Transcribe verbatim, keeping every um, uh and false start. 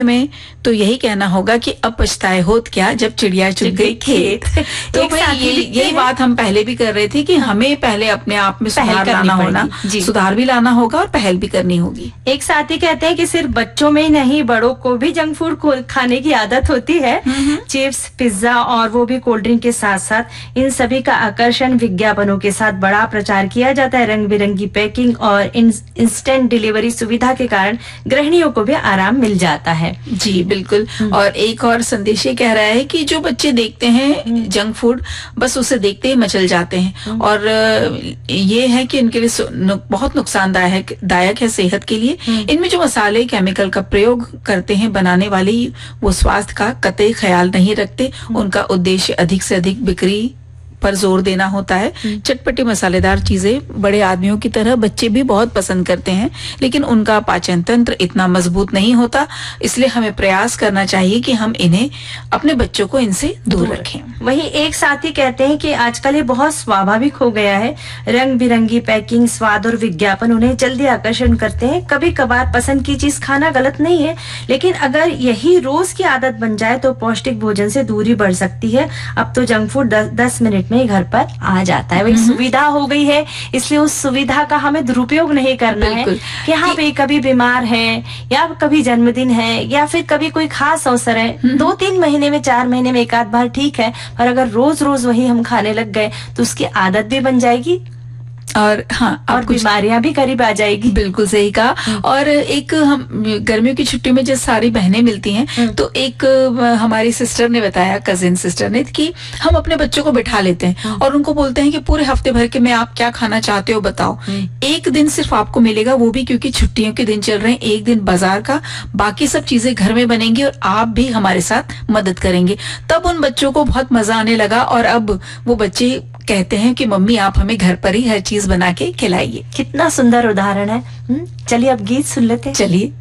में तो यही कहना होगा कि अब पछताए होत क्या जब चिड़िया चुग गई खेत। तो भाई ये यही बात हम पहले भी कर रहे थे कि हमें पहले अपने आप में सुधार लाना होना, सुधार भी लाना होगा और पहल भी करनी होगी। एक साथी कहते हैं कि सिर्फ बच्चों में ही नहीं, बड़ों को भी जंक फूड खाने की आदत होती है। चिप्स, पिज्जा और वो भी कोल्ड ड्रिंक के साथ साथ इन सभी का आकर्षण विज्ञापनों के साथ बड़ा प्रचार किया जाता है। रंग बिरंगी पैकिंग और इंस्टेंट डिलीवरी सुविधा के कारण गृहिणियों को भी आराम मिल जाता है। जी बिल्कुल। और एक और संदेश ये कह रहा है कि जो बच्चे देखते हैं जंक फूड, बस उसे देखते ही मचल जाते हैं और ये है कि उनके लिए बहुत नुकसानदायक दायक है सेहत के लिए। इनमें जो मसाले केमिकल का प्रयोग करते हैं बनाने वाले, वो स्वास्थ्य का कतई ख्याल नहीं रखते। उनका उद्देश्य अधिक से अधिक बिक्री पर जोर देना होता है। चटपटी मसालेदार चीजें बड़े आदमियों की तरह बच्चे भी बहुत पसंद करते हैं, लेकिन उनका पाचन तंत्र इतना मजबूत नहीं होता। इसलिए हमें प्रयास करना चाहिए कि हम इन्हें, अपने बच्चों को इनसे दूर रखें। वही एक साथी कहते हैं कि आजकल ये बहुत स्वाभाविक हो गया है। रंग बिरंगी पैकिंग, स्वाद और विज्ञापन उन्हें जल्दी आकर्षण करते हैं। कभी कभार पसंद की चीज खाना गलत नहीं है, लेकिन अगर यही रोज की आदत बन जाए तो पौष्टिक भोजन से दूरी बढ़ सकती है। अब तो जंक फूड दस, दस मिनट में घर पर आ जाता है। वही सुविधा हो गई है, इसलिए उस सुविधा का हमें दुरुपयोग नहीं करना है कि हाँ भाई कभी बीमार है या कभी जन्मदिन है या फिर कभी कोई खास अवसर है, दो तीन महीने में, चार महीने में एक आध बार ठीक है, पर अगर रोज रोज वही हम खाने लग गए तो उसकी आदत भी बन जाएगी और हाँ और बीमारियां भी करीब आ जाएगी। बिल्कुल सही कहा। और एक हम गर्मियों की छुट्टी में जब सारी बहनें मिलती हैं तो एक हमारी सिस्टर ने बताया, कजिन सिस्टर ने, कि हम अपने बच्चों को बिठा लेते हैं और उनको बोलते हैं कि पूरे हफ्ते भर के में आप क्या खाना चाहते हो बताओ। एक दिन सिर्फ आपको मिलेगा, वो भी क्योंकि छुट्टियों के दिन चल रहे हैं, एक दिन बाजार का, बाकी सब चीजें घर में बनेंगी और आप भी हमारे साथ मदद करेंगे। तब उन बच्चों को बहुत मजा आने लगा और अब वो बच्चे कहते हैं कि मम्मी आप हमें घर पर ही हर चीज बना के खिलाइए। कितना सुंदर उदाहरण है। चलिए अब गीत सुन लेते हैं। चलिए।